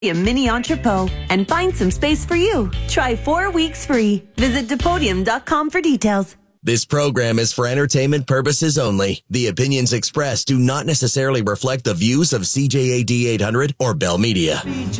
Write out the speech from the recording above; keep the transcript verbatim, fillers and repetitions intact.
A mini entrepot and find some space for you. Try four weeks free. Visit depodium dot com for details. This program is for entertainment purposes only. The opinions expressed do not necessarily reflect the views of C J A D eight hundred or Bell Media.